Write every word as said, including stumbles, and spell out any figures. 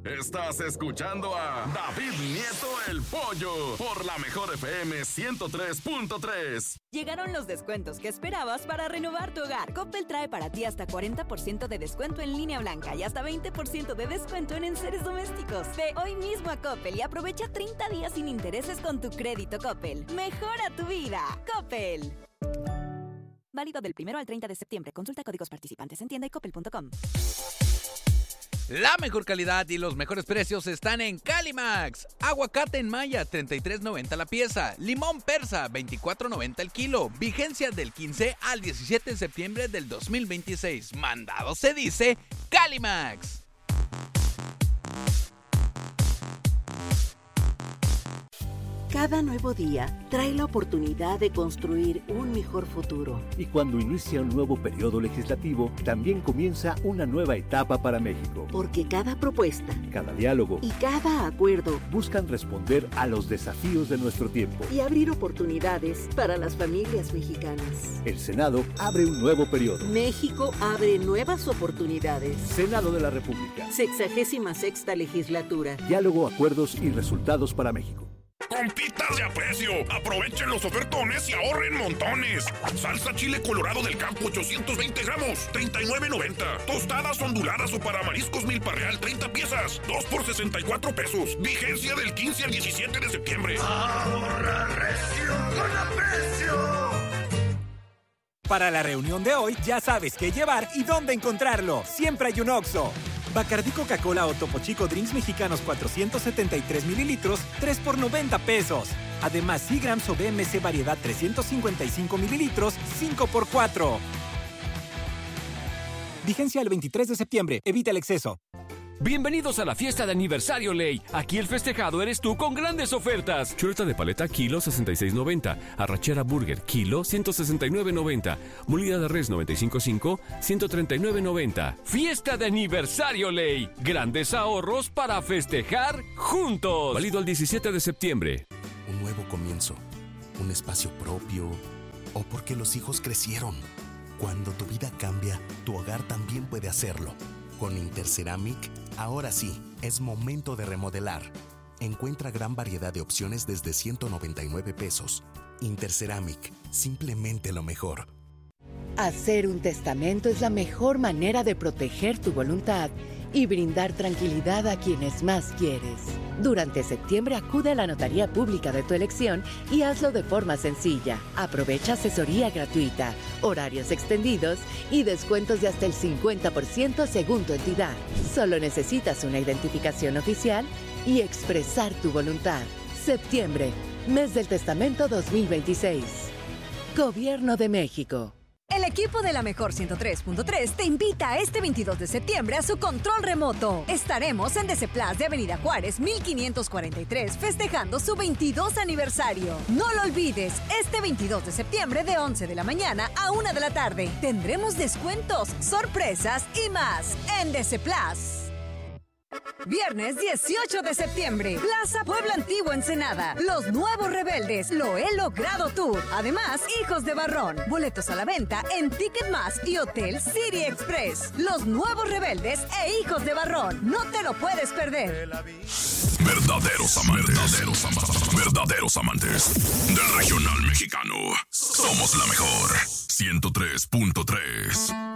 Estás escuchando a David Nieto el Pollo por la Mejor F M ciento tres punto tres. Llegaron los descuentos que esperabas para renovar tu hogar. Coppel trae para ti hasta cuarenta por ciento de descuento en línea blanca y hasta veinte por ciento de descuento en enseres domésticos. Ve hoy mismo a Coppel y aprovecha treinta días sin intereses con tu crédito Coppel. Mejora tu vida. Coppel. Válido del primero al treinta de septiembre. Consulta códigos participantes en tienda y coppel punto com. La mejor calidad y los mejores precios están en Calimax. Aguacate en Maya, treinta y tres noventa la pieza. Limón persa, veinticuatro noventa el kilo. Vigencia del quince al diecisiete de septiembre del dos mil veintiséis. Mandado se dice Calimax. Cada nuevo día trae la oportunidad de construir un mejor futuro. Y cuando inicia un nuevo periodo legislativo, también comienza una nueva etapa para México. Porque cada propuesta, cada diálogo y cada acuerdo buscan responder a los desafíos de nuestro tiempo y abrir oportunidades para las familias mexicanas. El Senado abre un nuevo periodo. México abre nuevas oportunidades. Senado de la República. Sexagésima sexta legislatura. Diálogo, acuerdos y resultados para México. ¡Compitas de aprecio! Aprovechen los ofertones y ahorren montones. Salsa chile colorado del campo, ochocientos veinte gramos, treinta y nueve noventa. Tostadas onduladas o para mariscos milpa real, treinta piezas, dos por sesenta y cuatro pesos. Vigencia del quince al diecisiete de septiembre. ¡Ahorra recio con aprecio! Para la reunión de hoy, ya sabes qué llevar y dónde encontrarlo. Siempre hay un Oxxo. Bacardí Coca-Cola o Topo Chico Drinks Mexicanos cuatrocientos setenta y tres mililitros, tres por noventa pesos. Además, Seagrams o B M C Variedad trescientos cincuenta y cinco mililitros, cinco por cuatro. Vigencia el veintitrés de septiembre. Evita el exceso. Bienvenidos a la fiesta de aniversario Ley. Aquí el festejado eres tú con grandes ofertas. Chuleta de paleta kilo sesenta y seis noventa. Arrachera burger kilo ciento sesenta y nueve noventa. Molida de res noventa y cinco cinco, ciento treinta y nueve noventa. Fiesta de aniversario Ley. Grandes ahorros para festejar juntos. Válido al diecisiete de septiembre. Un nuevo comienzo. Un espacio propio. O porque los hijos crecieron. Cuando tu vida cambia, tu hogar también puede hacerlo. Con Interceramic, ahora sí, es momento de remodelar. Encuentra gran variedad de opciones desde ciento noventa y nueve pesos. Interceramic, simplemente lo mejor. Hacer un testamento es la mejor manera de proteger tu voluntad y brindar tranquilidad a quienes más quieres. Durante septiembre acude a la notaría pública de tu elección y hazlo de forma sencilla. Aprovecha asesoría gratuita, horarios extendidos y descuentos de hasta el cincuenta por ciento según tu entidad. Solo necesitas una identificación oficial y expresar tu voluntad. Septiembre, mes del testamento dos mil veintiséis. Gobierno de México. El equipo de la Mejor ciento tres punto tres te invita este veintidós de septiembre a su control remoto. Estaremos en Deceplas de Avenida Juárez mil quinientos cuarenta y tres festejando su veintidós aniversario. No lo olvides, este veintidós de septiembre de once de la mañana a una de la tarde. Tendremos descuentos, sorpresas y más en Deceplas. Viernes dieciocho de septiembre, Plaza Puebla Antiguo Ensenada. Los Nuevos Rebeldes, Lo He Logrado Tour. Además, Hijos de Barrón. Boletos a la venta en Ticketmas y Hotel City Express. Los Nuevos Rebeldes e Hijos de Barrón. No te lo puedes perder. Verdaderos amantes, verdaderos amantes, verdaderos amantes del regional mexicano. Somos la mejor ciento tres punto tres.